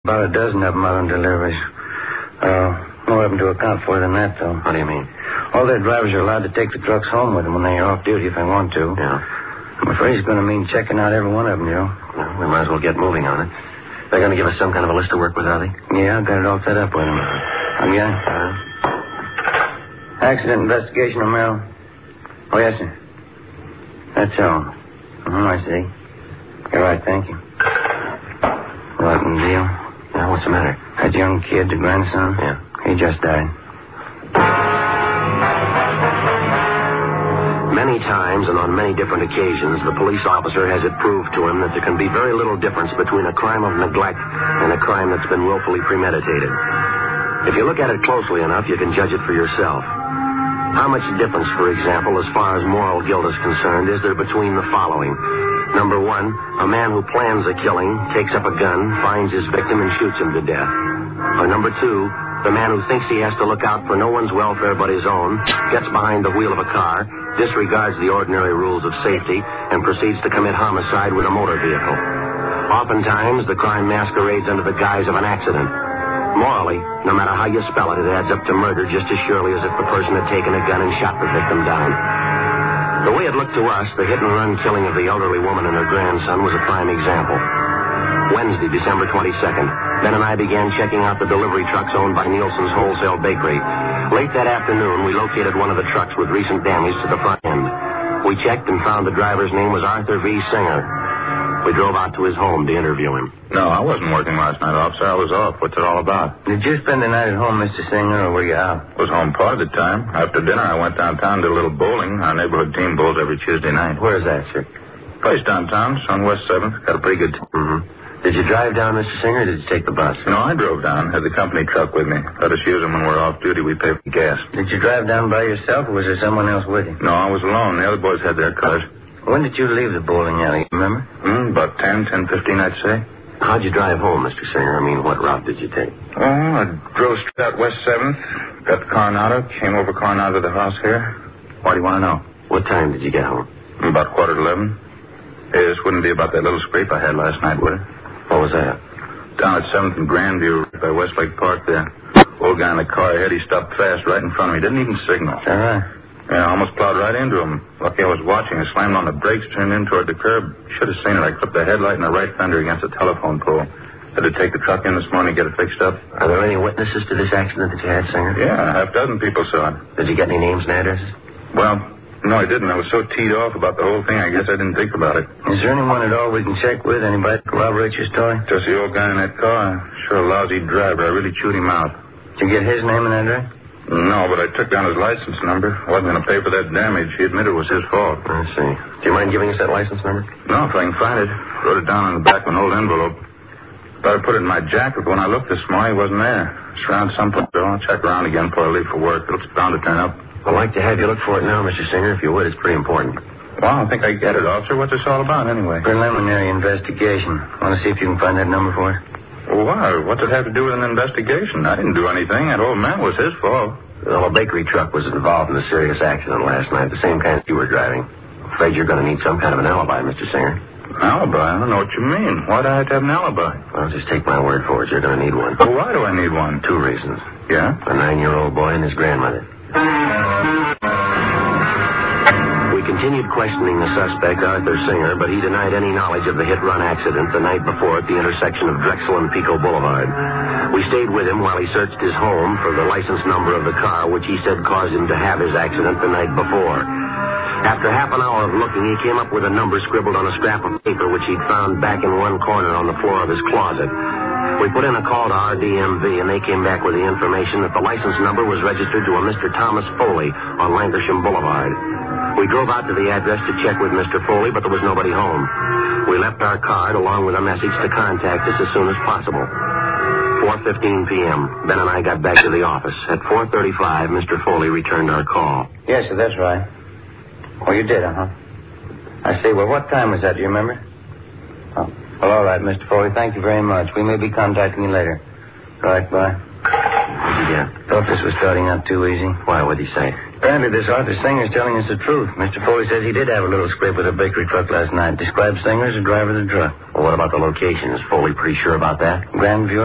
About a dozen of them out on deliveries. More of them to account for than that, though. What do you mean? All their drivers are allowed to take the trucks home with them when they're off duty if they want to. Yeah. I'm afraid it's going to mean checking out every one of them, Joe. Well, we might as well get moving on it. They're going to give us some kind of a list to work with, are they? Yeah, I've got it all set up with them. Again? Accident investigation, Romero. Oh, yes, sir. That's all. I see. You're right, thank you. Rotten deal. Yeah, what's the matter? That young kid, the grandson? Yeah. He just died. Many times and on many different occasions, the police officer has it proved to him that there can be very little difference between a crime of neglect and a crime that's been willfully premeditated. If you look at it closely enough, you can judge it for yourself. How much difference, for example, as far as moral guilt is concerned, is there between the following? Number one, a man who plans a killing, takes up a gun, finds his victim, and shoots him to death. Or number two, the man who thinks he has to look out for no one's welfare but his own, gets behind the wheel of a car, disregards the ordinary rules of safety, and proceeds to commit homicide with a motor vehicle. Oftentimes, the crime masquerades under the guise of an accident. Morally, no matter how you spell it, it adds up to murder just as surely as if the person had taken a gun and shot the victim down. The way it looked to us, the hit-and-run killing of the elderly woman and her grandson was a prime example. Wednesday, December 22nd, Ben and I began checking out the delivery trucks owned by Nielsen's Wholesale Bakery. Late that afternoon, we located one of the trucks with recent damage to the front end. We checked and found the driver's name was Arthur V. Singer. We drove out to his home to interview him. No, I wasn't working last night, officer. I was off. What's it all about? Did you spend the night at home, Mr. Singer, or were you out? I was home part of the time. After dinner, I went downtown to a little bowling. Our neighborhood team bowls every Tuesday night. Where's that, sir? Place downtown. It's on West 7th. Got a pretty good... Did you drive down, Mr. Singer, or did you take the bus? No, I drove down. Had the company truck with me. Let us use them when we're off duty. We pay for gas. Did you drive down by yourself, or was there someone else with you? No, I was alone. The other boys had their cars. When did you leave the bowling alley, remember? About 10:15, I'd say. How'd you drive home, Mr. Singer? I mean, what route did you take? Oh, I drove straight out West 7th. Got the Coronado. Came over Coronado to the house here. Why do you want to know? What time did you get home? About 11:15. This wouldn't be about that little scrape I had last night, would it? What was that? Down at 7th and Grandview, right by Westlake Park there. Old guy in the car ahead, he stopped fast right in front of me. Didn't even signal. Is that right? Yeah, I almost plowed right into him. Lucky I was watching. I slammed on the brakes, turned in toward the curb. Should have seen it. I clipped the headlight and the right fender against a telephone pole. Had to take the truck in this morning to get it fixed up. Are there any witnesses to this accident that you had, Singer? Yeah, half dozen people saw it. Did you get any names and addresses? Well, no, I didn't. I was so teed off about the whole thing, I guess I didn't think about it. Is there anyone at all we can check with? Anybody corroborate your story? Just the old guy in that car. Sure a lousy driver. I really chewed him out. Did you get his name and address? No, but I took down his license number. I wasn't going to pay for that damage. He admitted it was his fault. I see. Do you mind giving us that license number? No, if I can find it. Wrote it down on the back of an old envelope. Thought I put it in my jacket, but when I looked this morning, it wasn't there. It's around someplace. I'll check around again before I leave for work. It's bound to turn up. I'd like to have you look for it now, Mr. Singer, if you would. It's pretty important. Well, I don't think I get it, officer. What's this all about, anyway? Preliminary investigation. Want to see if you can find that number for us? Well, why? What's it have to do with an investigation? I didn't do anything. That old man was his fault. Well, a bakery truck was involved in a serious accident last night, the same kind you were driving. Afraid you're going to need some kind of an alibi, Mr. Singer. An alibi? I don't know what you mean. Why'd I have to have an alibi? Well, just take my word for it. You're going to need one. Well, why do I need one? 2 reasons. Yeah? A 9-year-old boy and his grandmother. We continued questioning the suspect, Arthur Singer, but he denied any knowledge of the hit-run accident the night before at the intersection of Drexel and Pico Boulevard. We stayed with him while he searched his home for the license number of the car, which he said caused him to have his accident the night before. After half an hour of looking, he came up with a number scribbled on a scrap of paper which he'd found back in one corner on the floor of his closet. We put in a call to RDMV, and they came back with the information that the license number was registered to a Mr. Thomas Foley on Lankershim Boulevard. We drove out to the address to check with Mr. Foley, but there was nobody home. We left our card along with a message to contact us as soon as possible. 4:15 p.m. Ben and I got back to the office. At 4:35, Mr. Foley returned our call. Yes, sir, that's right. Oh, you did, huh? I see. Well, what time was that? Do you remember? Oh. Well, all right, Mr. Foley. Thank you very much. We may be contacting you later. Right, bye. What'd you get? Thought this was starting out too easy. Why? What'd he say? Apparently, this Arthur Singer's telling us the truth. Mr. Foley says he did have a little scrape with a bakery truck last night. Describes Singer as the driver of the truck. Well, what about the location? Is Foley pretty sure about that? Grandview